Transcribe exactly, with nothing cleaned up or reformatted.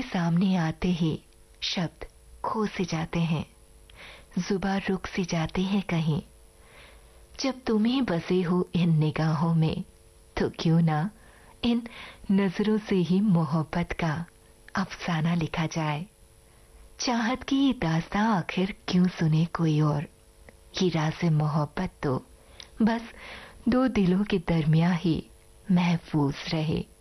सामने आते ही शब्द खो से जाते हैं, जुबान रुक सी जाती है कहीं। जब तुम ही बसे हो इन निगाहों में, तो क्यों ना इन नजरों से ही मोहब्बत का अफसाना लिखा जाए। चाहत की ये दास्तां आखिर क्यों सुने कोई और, ये राज़ मोहब्बत तो बस दो दिलों के दरमियां ही महफूज रहे।